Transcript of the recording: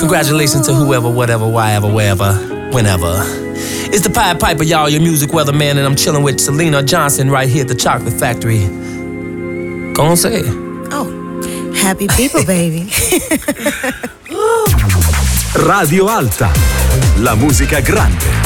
Congratulations to whoever, whatever, whyever, wherever, whenever. It's the Pied Piper, y'all, your music weatherman, and I'm chilling with Selena Johnson right here at the Chocolate Factory. Go on, say it. Oh, happy people, baby. Radio Alta, la musica grande.